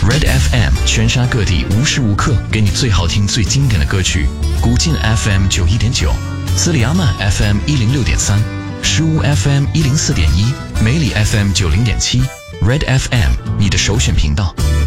Red FM 全沙各地无时无刻给你最好听最经典的歌曲。古晋 FM 91.9，斯里亚曼 FM 106.3，石屋 FM 104.1，梅里 FM 90.7，Red FM 你的首选频道。